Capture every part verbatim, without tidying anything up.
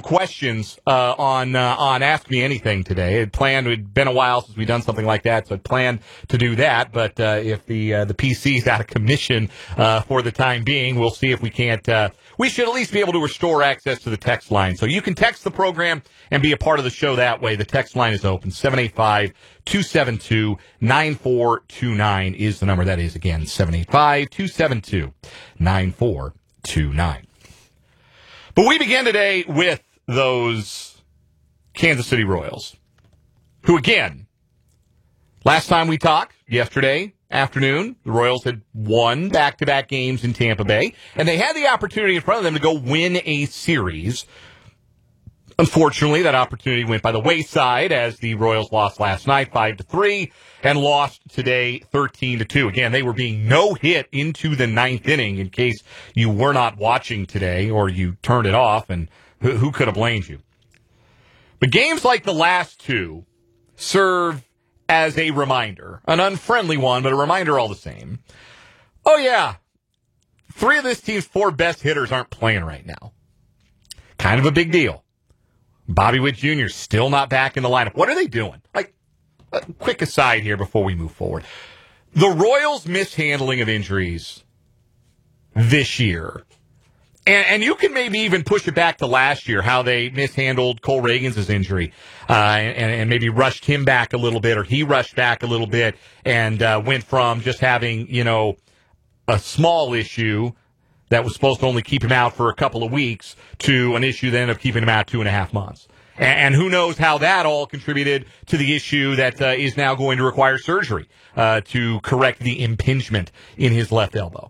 questions uh, on uh, on Ask Me Anything today. I'd planned, it'd been a while since we'd done something like that, so I'd planned to do that. But uh, if the uh, the P C's out of commission uh, for the time being, we'll see if we can't. Uh, we should at least be able to restore access to the text line. So you can text the program and be a part of the show that way. The text line is open. seven eight five, two seven two, nine four two nine is the number. That is, again, seven eight five, two seven two, nine four two nine. But we begin today with those Kansas City Royals, who, again, last time we talked, yesterday afternoon, the Royals had won back-to-back games in Tampa Bay, and they had the opportunity in front of them to go win a series. Unfortunately, that opportunity went by the wayside as the Royals lost last night five to three and lost today thirteen to two. Again, they were being no hit into the ninth inning, in case you were not watching today or you turned it off, and who, who could have blamed you? But games like the last two serve as a reminder, an unfriendly one, but a reminder all the same. Oh, yeah, three of this team's four best hitters aren't playing right now. Kind of a big deal. Bobby Witt Junior still not back in the lineup. What are they doing? Like, a quick aside here before we move forward. The Royals' mishandling of injuries this year, and, and you can maybe even push it back to last year, how they mishandled Cole Reagans' injury, uh, and, and maybe rushed him back a little bit, or he rushed back a little bit and uh, went from just having, you know, a small issue that was supposed to only keep him out for a couple of weeks to an issue that ended up keeping him out two and a half months. And, and who knows how that all contributed to the issue that uh, is now going to require surgery uh, to correct the impingement in his left elbow.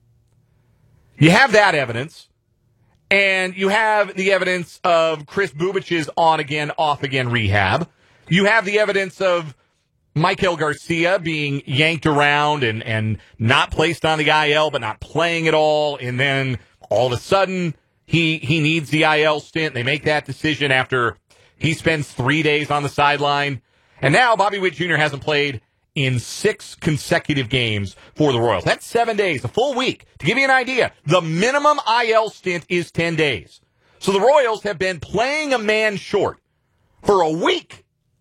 You have that evidence, and you have the evidence of Chris Bubich's on-again, off-again rehab. You have the evidence of Michael Garcia being yanked around and, and not placed on the I L, but not playing at all. And then all of a sudden, he he needs the I L stint. They make that decision after he spends three days on the sideline. And now Bobby Witt Junior hasn't played in six consecutive games for the Royals. That's seven days, a full week. To give you an idea, the minimum I L stint is ten days. So the Royals have been playing a man short for a week.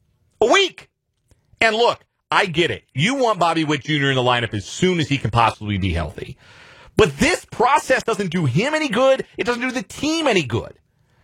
A week. And look, I get it. You want Bobby Witt Junior in the lineup as soon as he can possibly be healthy. But this process doesn't do him any good. It doesn't do the team any good.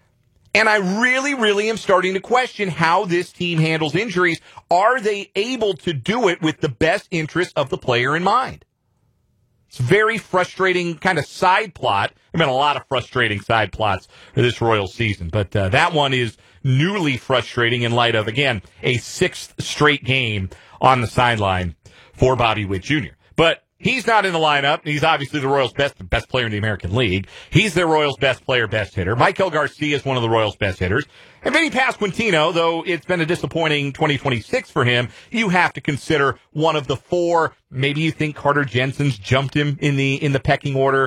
And I really, really am starting to question how this team handles injuries. Are they able to do it with the best interest of the player in mind? It's a very frustrating kind of side plot. There have been a lot of frustrating side plots for this Royals season, but uh, that one is newly frustrating in light of, again, a sixth straight game on the sideline for Bobby Witt Junior But he's not in the lineup. He's obviously the Royals' best best player in the American League. He's the Royals' best player, best hitter. Michael Garcia is one of the Royals' best hitters. And Vinny Pasquantino, though it's been a disappointing twenty twenty-six for him, you have to consider one of the four. Maybe you think Carter Jensen's jumped him in the in the pecking order.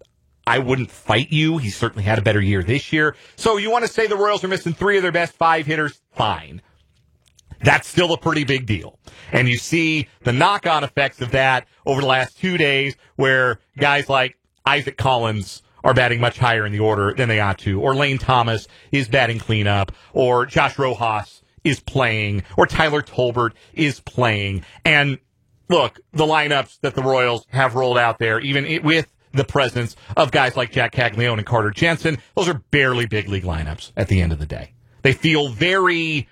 I wouldn't fight you. He's certainly had a better year this year. So you want to say the Royals are missing three of their best five hitters? Fine. That's still a pretty big deal. And you see the knock-on effects of that over the last two days where guys like Isaac Collins are batting much higher in the order than they ought to, or Lane Thomas is batting cleanup, or Josh Rojas is playing, or Tyler Tolbert is playing. And look, the lineups that the Royals have rolled out there, even with the presence of guys like Jack Caglione and Carter Jensen, those are barely big league lineups at the end of the day. They feel very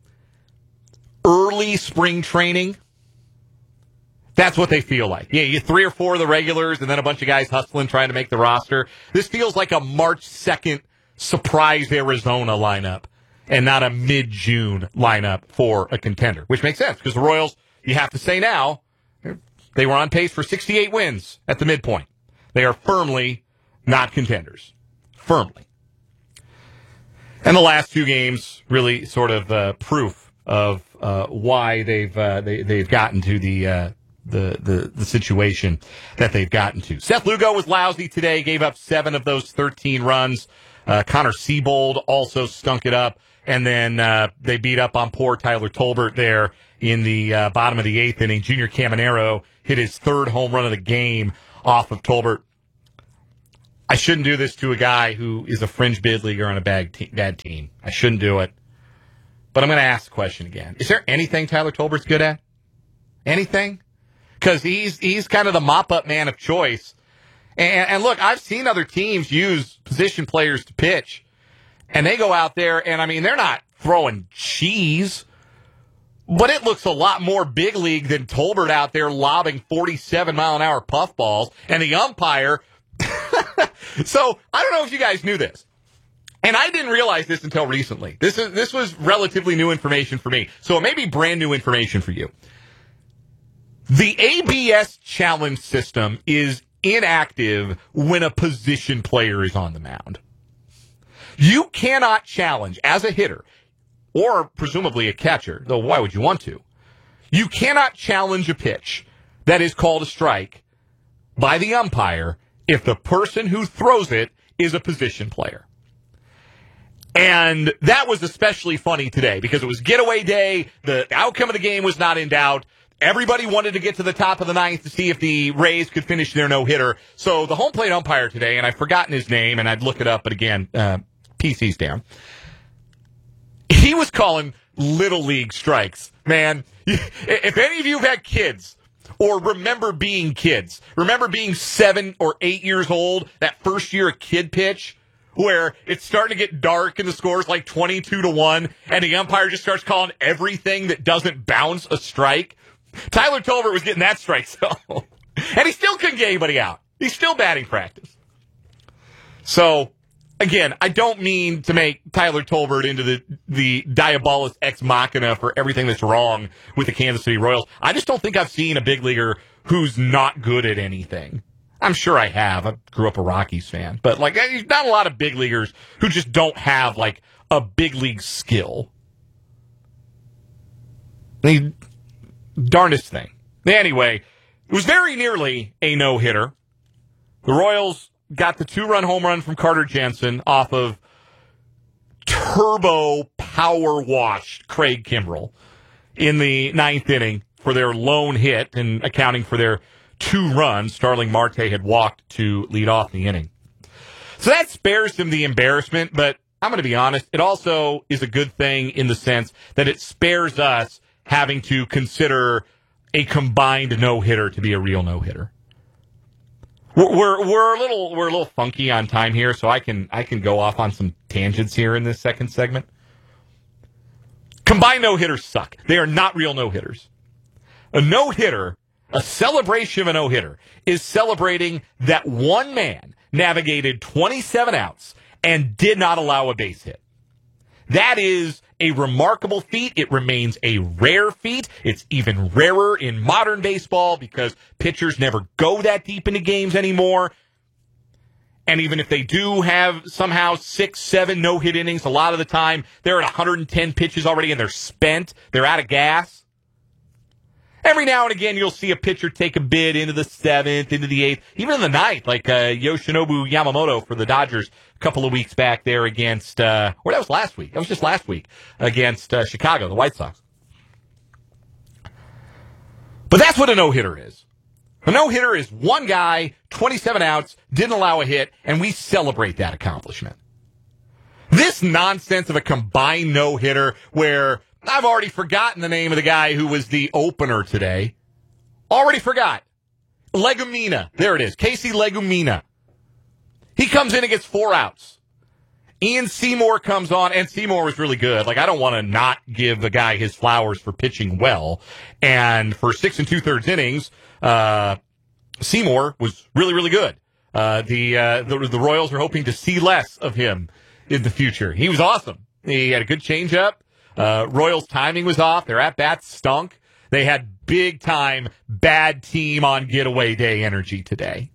early spring training. That's what they feel like. Yeah, you three or four of the regulars and then a bunch of guys hustling trying to make the roster. This feels like a March second surprise Arizona lineup and not a mid-June lineup for a contender, which makes sense because the Royals, you have to say now, they were on pace for sixty-eight wins at the midpoint. They are firmly not contenders. Firmly. And the last two games really sort of uh, proof of uh, why they've uh, they, they've gotten to the, uh, the the the situation that they've gotten to. Seth Lugo was lousy today, gave up seven of those thirteen runs. Uh, Connor Siebold also stunk it up. And then uh, they beat up on poor Tyler Tolbert there in the uh, bottom of the eighth inning. Junior Caminero hit his third home run of the game off of Tolbert. I shouldn't do this to a guy who is a fringe bid leaguer on a bad, te- bad team. I shouldn't do it. But I'm going to ask the question again. Is there anything Tyler Tolbert's good at? Anything? Because he's he's kind of the mop-up man of choice. And, and look, I've seen other teams use position players to pitch. And they go out there, and, I mean, they're not throwing cheese. But it looks a lot more big league than Tolbert out there lobbing forty-seven mile an hour puffballs. And the umpire... So, I don't know if you guys knew this. And I didn't realize this until recently. This is this was relatively new information for me. So it may be brand new information for you. The A B S challenge system is inactive when a position player is on the mound. You cannot challenge as a hitter, or presumably a catcher, though why would you want to? You cannot challenge a pitch that is called a strike by the umpire if the person who throws it is a position player. And that was especially funny today because it was getaway day. The outcome of the game was not in doubt. Everybody wanted to get to the top of the ninth to see if the Rays could finish their no-hitter. So the home plate umpire today, and I've forgotten his name, and I'd look it up, but again, uh, P C's down. He was calling little league strikes. Man, if any of you have had kids or remember being kids, remember being seven or eight years old, that first year a kid pitch, where it's starting to get dark and the score's like twenty-two to one, and the umpire just starts calling everything that doesn't bounce a strike. Tyler Tolbert was getting that strike zone. And he still couldn't get anybody out. He's still batting practice. So, again, I don't mean to make Tyler Tolbert into the, the diabolus ex machina for everything that's wrong with the Kansas City Royals. I just don't think I've seen a big leaguer who's not good at anything. I'm sure I have. I grew up a Rockies fan. But, like, there's not a lot of big leaguers who just don't have, like, a big league skill. The darndest thing. Anyway, it was very nearly a no-hitter. The Royals got the two-run home run from Carter Jensen off of turbo power-washed Craig Kimbrell in the ninth inning for their lone hit and accounting for their two runs. Starling Marte had walked to lead off the inning. So that spares them the embarrassment, but I'm going to be honest, it also is a good thing in the sense that it spares us having to consider a combined no-hitter to be a real no-hitter. We're, we're we're a little we're a little funky on time here, so I can I can go off on some tangents here in this second segment. Combined no-hitters suck. They are not real no-hitters. A no-hitter, a celebration of a no-hitter, is celebrating that one man navigated twenty-seven outs and did not allow a base hit. That is a remarkable feat. It remains a rare feat. It's even rarer in modern baseball because pitchers never go that deep into games anymore. And even if they do have somehow six, seven no-hit innings, a lot of the time they're at one hundred ten pitches already and they're spent. They're out of gas. Every now and again, you'll see a pitcher take a bid into the seventh, into the eighth, even in the ninth, like uh, Yoshinobu Yamamoto for the Dodgers a couple of weeks back there against, uh, or that was last week. That was just last week against uh, Chicago, the White Sox. But that's what a no-hitter is. A no-hitter is one guy, twenty-seven outs, didn't allow a hit, and we celebrate that accomplishment. This nonsense of a combined no-hitter where I've already forgotten the name of the guy who was the opener today. Already forgot. Legumina. There it is. Casey Legumina. He comes in and gets four outs. Ian Seymour comes on, and Seymour was really good. Like, I don't want to not give the guy his flowers for pitching well. And for six and two-thirds innings, uh, Seymour was really, really good. Uh, the, uh, the the Royals are hoping to see less of him in the future. He was awesome. He had a good changeup. Uh, Royals' timing was off. Their at-bats stunk. They had big-time bad team on getaway day energy today.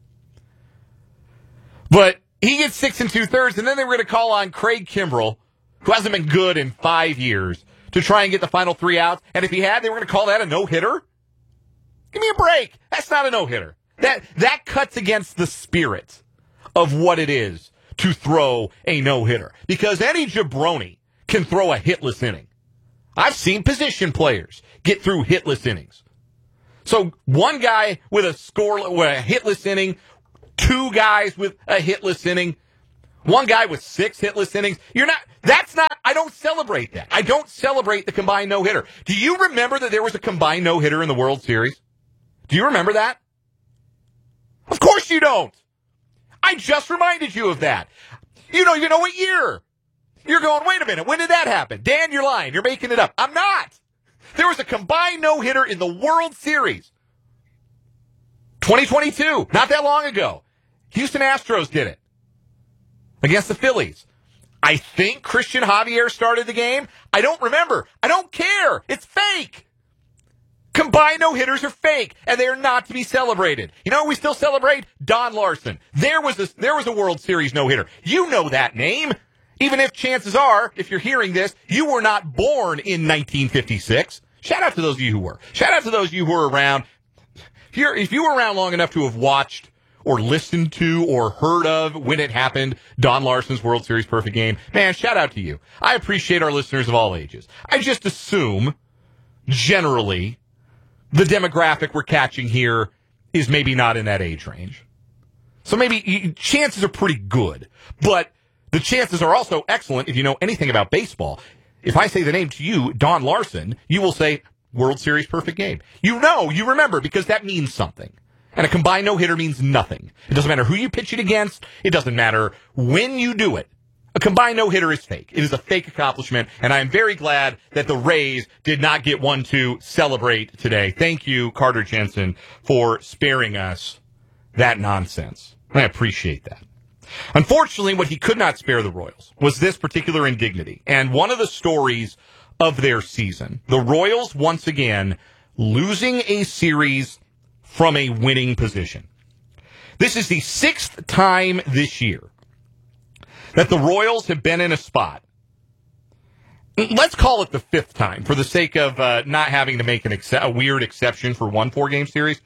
But he gets six and two-thirds, and then they were going to call on Craig Kimbrell, who hasn't been good in five years, to try and get the final three outs. And if he had, they were going to call that a no-hitter? Give me a break. That's not a no-hitter. That, that cuts against the spirit of what it is to throw a no-hitter. Because any jabroni can throw a hitless inning. I've seen position players get through hitless innings. So one guy with a score, with a hitless inning, two guys with a hitless inning, one guy with six hitless innings. You're not, that's not, I don't celebrate that. I don't celebrate the combined no-hitter. Do you remember that there was a combined no-hitter in the World Series? Do you remember that? Of course you don't. I just reminded you of that. You don't even know what year. You're going, wait a minute, when did that happen? Dan, you're lying. You're making it up. I'm not. There was a combined no-hitter in the World Series. twenty twenty-two, not that long ago. Houston Astros did it against the Phillies. I think Christian Javier started the game. I don't remember. I don't care. It's fake. Combined no-hitters are fake, and they are not to be celebrated. You know, we still celebrate Don Larson. There was a, there was a World Series no-hitter. You know that name. Even if chances are, if you're hearing this, you were not born in nineteen fifty-six. Shout out to those of you who were. Shout out to those of you who were around. If, you're, if you were around long enough to have watched or listened to or heard of when it happened, Don Larson's World Series perfect game, man, shout out to you. I appreciate our listeners of all ages. I just assume, generally, the demographic we're catching here is maybe not in that age range. So maybe chances are pretty good, but the chances are also excellent if you know anything about baseball. If I say the name to you, Don Larson, you will say World Series perfect game. You know, you remember, because that means something. And a combined no-hitter means nothing. It doesn't matter who you pitch it against. It doesn't matter when you do it. A combined no-hitter is fake. It is a fake accomplishment, and I am very glad that the Rays did not get one to celebrate today. Thank you, Carter Jensen, for sparing us that nonsense. I appreciate that. Unfortunately, what he could not spare the Royals was this particular indignity. And one of the stories of their season, the Royals once again losing a series from a winning position. This is the sixth time this year that the Royals have been in a spot. Let's call it the fifth time for the sake of uh, not having to make an ex- a weird exception for one four-game series.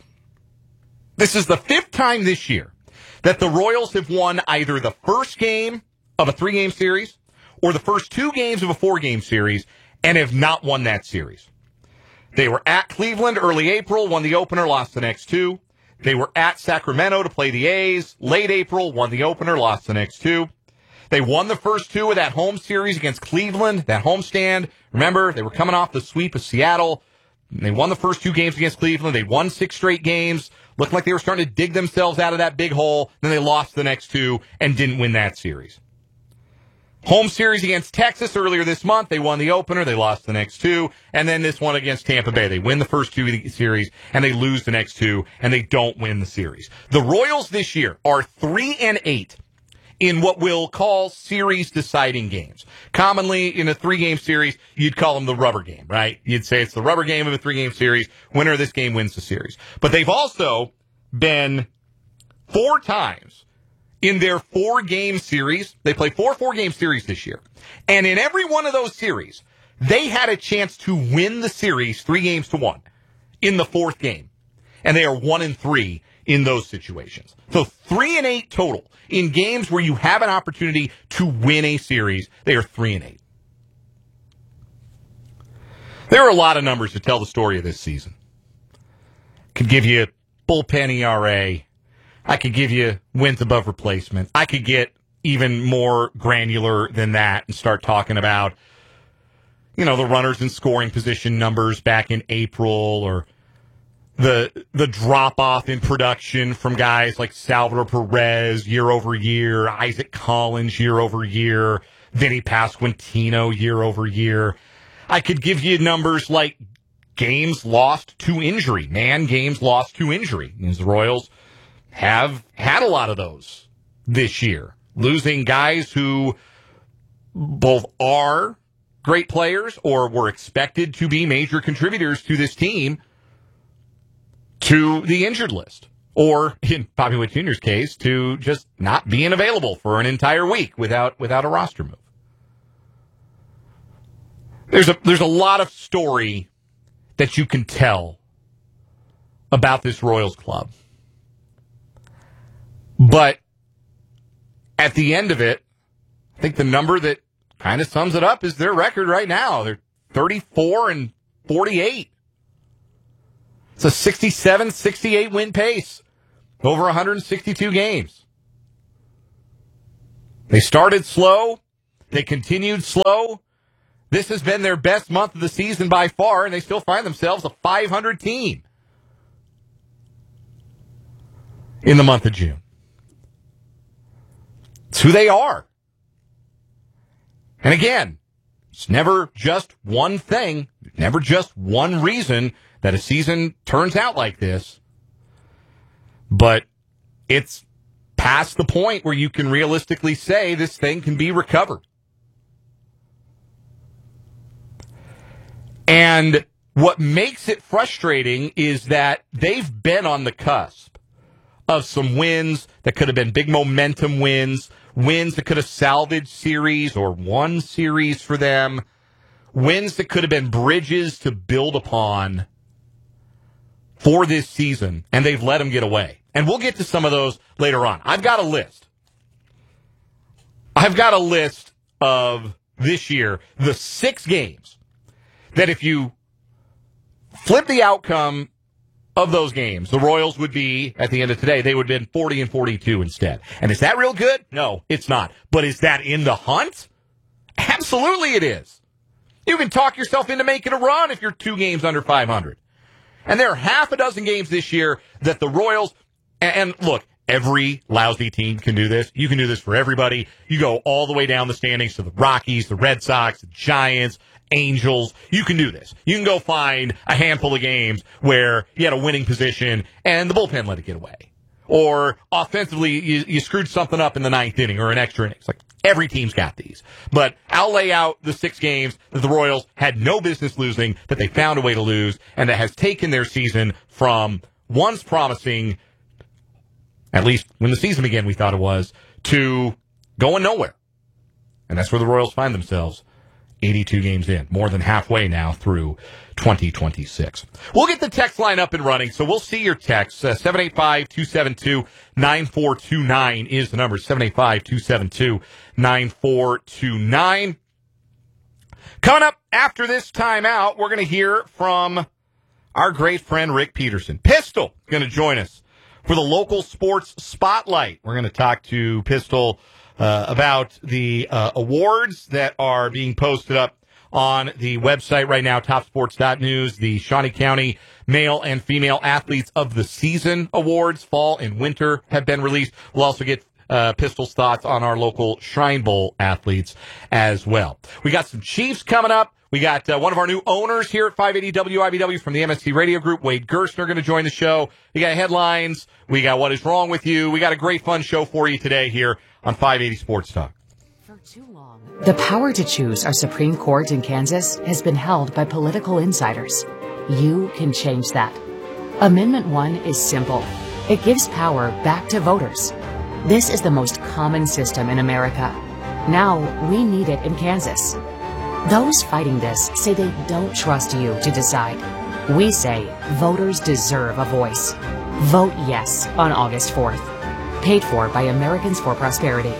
This is the fifth time this year that the Royals have won either the first game of a three-game series or the first two games of a four-game series and have not won that series. They were at Cleveland early April, won the opener, lost the next two. They were at Sacramento to play the A's, late April, won the opener, lost the next two. They won the first two of that home series against Cleveland, that homestand. Remember, they were coming off the sweep of Seattle. They won the first two games against Cleveland. They won six straight games. Looked like they were starting to dig themselves out of that big hole. Then they lost the next two and didn't win that series. Home series against Texas earlier this month. They won the opener. They lost the next two. And then this one against Tampa Bay. They win the first two of the series, and they lose the next two, and they don't win the series. The Royals this year are three and eight in what we'll call series-deciding games. Commonly, in a three-game series, you'd call them the rubber game, right? You'd say it's the rubber game of a three-game series. Winner of this game wins the series. But they've also been four times in their four-game series. They play four four-game series this year. And in every one of those series, they had a chance to win the series three games to one in the fourth game. And they are one and three in those situations. So three and eight total. In games where you have an opportunity to win a series, they are three and eight. There are a lot of numbers to tell the story of this season. Could give you bullpen E R A. I could give you wins above replacement. I could get even more granular than that and start talking about, you know, the runners in scoring position numbers back in April, or the the drop-off in production from guys like Salvador Perez year over year, Isaac Collins year over year, Vinny Pasquantino year over year. I could give you numbers like games lost to injury, man, games lost to injury. Because the Royals have had a lot of those this year, losing guys who both are great players or were expected to be major contributors to this team to the injured list, or in Bobby Witt Junior's case, to just not being available for an entire week without without a roster move. There's a there's a lot of story that you can tell about this Royals club. But at the end of it, I think the number that kind of sums it up is their record right now. They're thirty-four and forty-eight. It's a sixty-seven sixty-eight win pace. over one hundred sixty-two games. They started slow. They continued slow. This has been their best month of the season by far, and they still find themselves a five hundred team in the month of June. It's who they are. And again, it's never just one thing, never just one reason that a season turns out like this. But it's past the point where you can realistically say this thing can be recovered. And what makes it frustrating is that they've been on the cusp of some wins that could have been big momentum wins, wins that could have salvaged series or won series for them, wins that could have been bridges to build upon for this season, and they've let them get away. And we'll get to some of those later on. I've got a list. I've got a list of this year, the six games that if you flip the outcome of those games, the Royals would be, at the end of today, they would have been forty and forty-two instead. And is that real good? No, it's not. But is that in the hunt? Absolutely it is. You can talk yourself into making a run if you're two games under five hundred. And there are half a dozen games this year that the Royals, and look, every lousy team can do this. You can do this for everybody. You go all the way down the standings to the Rockies, the Red Sox, the Giants, Angels. You can do this. You can go find a handful of games where you had a winning position and the bullpen let it get away. Or offensively, you, you screwed something up in the ninth inning or an extra inning. It's like every team's got these. But I'll lay out the six games that the Royals had no business losing, that they found a way to lose, and that has taken their season from once promising, at least when the season began we thought it was, to going nowhere. And that's where the Royals find themselves. eighty-two games in, more than halfway now through twenty twenty-six. We'll get the text line up and running, so we'll see your texts. Uh, seven eight five, two seven two, nine four two nine is the number, seven eight five, two seven two, nine four two nine. Coming up after this timeout, we're going to hear from our great friend Rick Peterson. Pistol going to join us for the local sports spotlight. We're going to talk to Pistol Uh, about the uh, awards that are being posted up on the website right now, top sports dot news. The Shawnee County Male and Female Athletes of the Season awards, fall and winter, have been released. We'll also get uh, Pistol's thoughts on our local Shrine Bowl athletes as well. We got some Chiefs coming up. We got uh, one of our new owners here at five eighty W I B W from the M S C Radio Group, Wade Gerstner, going to join the show. We got headlines. We got What Is Wrong With You. We got a great fun show for you today here on five eighty Sports Talk. For too long, the power to choose our Supreme Court in Kansas has been held by political insiders. You can change that. Amendment one is simple. It gives power back to voters. This is the most common system in America. Now we need it in Kansas. Those fighting this say they don't trust you to decide. We say voters deserve a voice. Vote yes on August fourth. Paid for by Americans for Prosperity.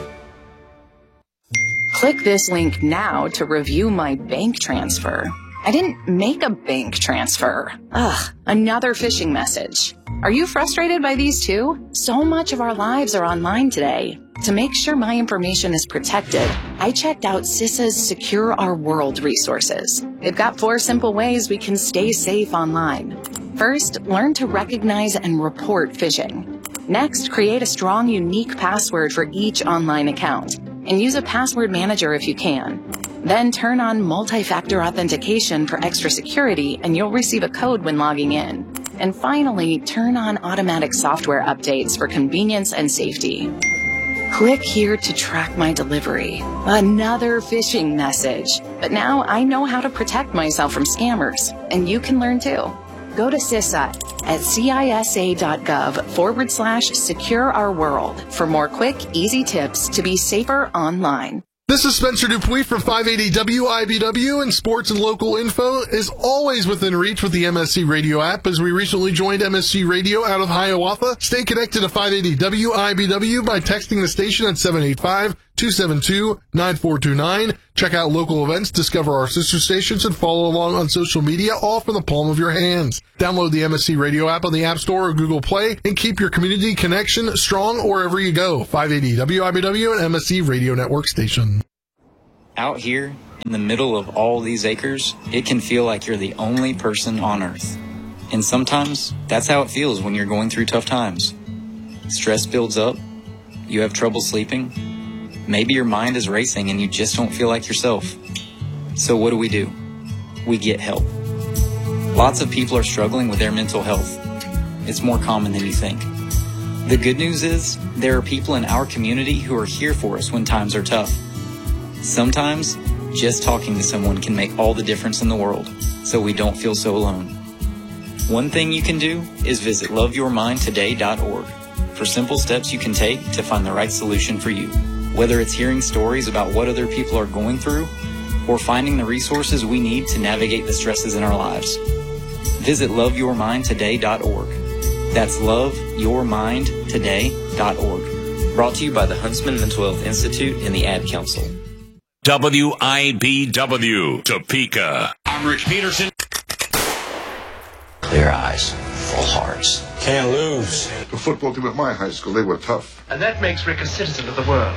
Click this link now to review my bank transfer. I didn't make a bank transfer. Ugh, another phishing message. Are you frustrated by these too? So much of our lives are online today. To make sure my information is protected, I checked out CISA's Secure Our World resources. They've got four simple ways we can stay safe online. First, learn to recognize and report phishing. Next, create a strong, unique password for each online account, and use a password manager if you can. Then turn on multi-factor authentication for extra security, and you'll receive a code when logging in. And finally, turn on automatic software updates for convenience and safety. Click here to track my delivery. Another phishing message. But now I know how to protect myself from scammers, and you can learn too. Go to CISA at cisa.gov forward slash secure our world for more quick, easy tips to be safer online. This is Spencer Dupuis from five eighty W I B W, and sports and local info is always within reach with the M S C Radio app, as we recently joined M S C Radio out of Hiawatha. Stay connected to five eighty W I B W by texting the station at seven eight five, two seven two, nine four two nine. Check out local events, discover our sister stations, and follow along on social media, all from the palm of your hands. Download the M S C Radio app on the App Store or Google Play and keep your community connection strong wherever you go. five eighty W I B W and M S C Radio Network station. Out here, in the middle of all these acres, it can feel like you're the only person on Earth. And sometimes, that's how it feels when you're going through tough times. Stress builds up, you have trouble sleeping, maybe your mind is racing and you just don't feel like yourself. So what do we do? We get help. Lots of people are struggling with their mental health. It's more common than you think. The good news is, there are people in our community who are here for us when times are tough. Sometimes, just talking to someone can make all the difference in the world, so we don't feel so alone. One thing you can do is visit love your mind today dot org for simple steps you can take to find the right solution for you. Whether it's hearing stories about what other people are going through, or finding the resources we need to navigate the stresses in our lives. Visit love your mind today dot org. That's love your mind today dot org. Brought to you by the Huntsman Mental Health Institute and the Ad Council. W I B W, Topeka. I'm Rick Peterson. Clear eyes, full hearts. Can't lose. The football team at my high school, they were tough. And that makes Rick a citizen of the world.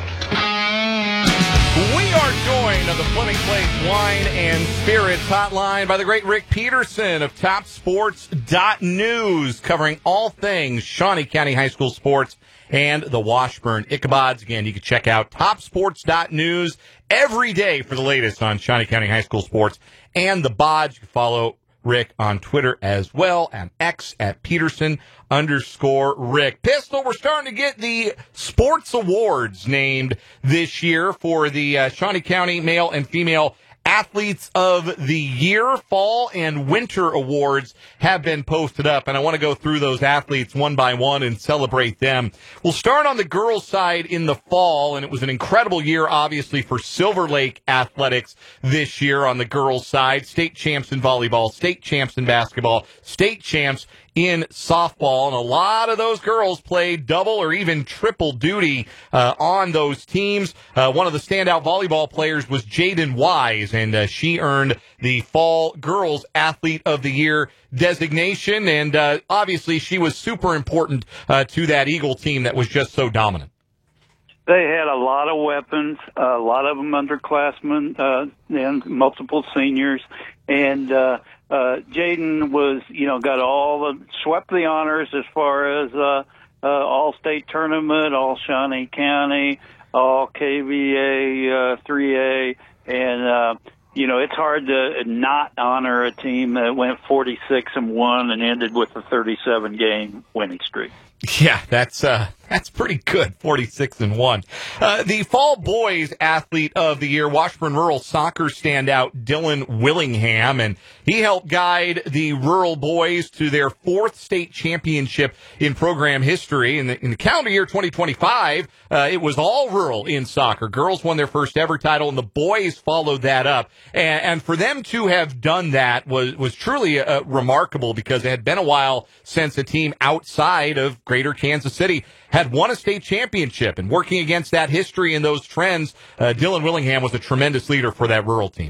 We are joined on the Fleming Place Wine and Spirits hotline by the great Rick Peterson of Top Sports dot News, covering all things Shawnee County High School sports and the Washburn Ichabods. Again, you can check out Top Sports dot News every day for the latest on Shawnee County High School sports and the Bods. You can follow Rick on Twitter as well, and X at Peterson underscore Rick. Pistol, we're starting to get the sports awards named this year for the uh, Shawnee County Male and Female Athletes of the Year. Fall and winter awards have been posted up, and I want to go through those athletes one by one and celebrate them. We'll start on the girls' side in the fall, and it was an incredible year, obviously, for Silver Lake athletics this year on the girls' side. State champs in volleyball, state champs in basketball, state champs in softball, and a lot of those girls played double or even triple duty uh, on those teams. Uh, one of the standout volleyball players was Jaden Wise, and uh, she earned the Fall Girls Athlete of the Year designation, and uh, obviously she was super important uh, to that Eagle team that was just so dominant. They had a lot of weapons, a lot of them underclassmen, uh, and multiple seniors, and uh, uh, Jaden was, you know, got all the, swept the honors as far as uh, uh, all-state tournament, all Shawnee County, all K V A uh, three A, and uh, you know, it's hard to not honor a team that went forty-six and one and ended with a thirty-seven game winning streak. Yeah, that's uh, that's pretty good, forty-six and one. Uh, the Fall Boys Athlete of the Year, Washburn Rural Soccer standout Dylan Willingham, and he helped guide the Rural Boys to their fourth state championship in program history. In the, in the calendar year twenty twenty-five, uh, it was all rural in soccer. Girls won their first ever title, and the boys followed that up. And, and for them to have done that was, was truly uh, remarkable, because it had been a while since a team outside of Greater Kansas City had won a state championship. And working against that history and those trends, uh, Dylan Willingham was a tremendous leader for that rural team.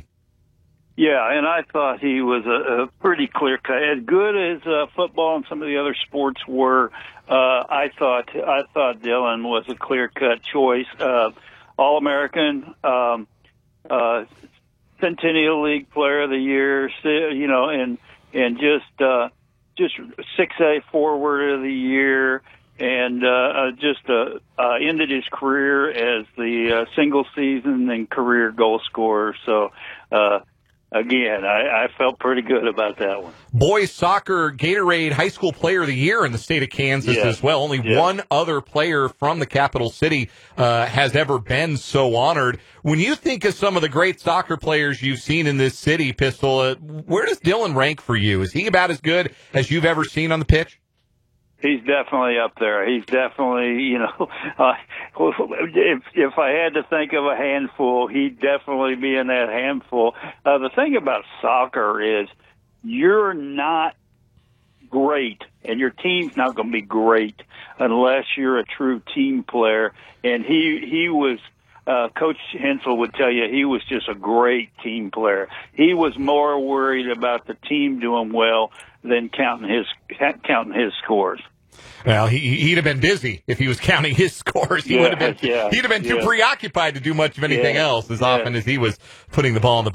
Yeah, and I thought he was a, a pretty clear cut. As good as uh, football and some of the other sports were, uh, I thought I thought Dylan was a clear cut choice. Uh, All American, um, uh, Centennial League Player of the Year, you know, and and just uh, just six A Forward of the Year. And uh, uh, just uh, uh, ended his career as the uh, single season and career goal scorer. So, uh, again, I, I felt pretty good about that one. Boys soccer Gatorade High School Player of the Year in the state of Kansas yeah. as well. Only yeah. one other player from the capital city uh, has ever been so honored. When you think of some of the great soccer players you've seen in this city, Pistol, uh, where does Dylan rank for you? Is he about as good as you've ever seen on the pitch? He's definitely up there. He's definitely, you know, uh, if if I had to think of a handful, he'd definitely be in that handful. Uh, the thing about soccer is you're not great, and your team's not going to be great unless you're a true team player. And he he was uh, Coach Hensel would tell you he was just a great team player. He was more worried about the team doing well than counting his counting his scores. Well, he, he'd have been busy if he was counting his scores. He yeah, would have been. Yeah, he'd have been too yeah. preoccupied to do much of anything yeah, else as yeah. often as he was putting the ball in the